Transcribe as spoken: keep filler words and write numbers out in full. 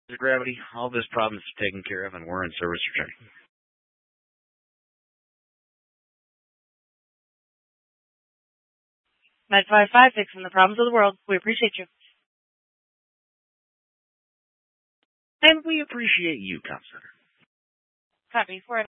Gravity, all this problem's taken care of, and we're in service return. Med five five, fixing the problems of the world. We appreciate you. And we appreciate you, Counselor. Copy. Four